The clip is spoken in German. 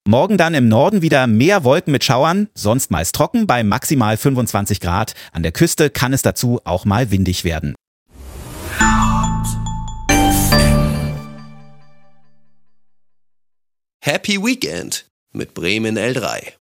Morgen dann im Norden wieder mehr Wolken mit Schauern, sonst meist trocken bei maximal 25 Grad. An der Küste kann es dazu auch mal windig werden. Happy Weekend mit Bremen L3.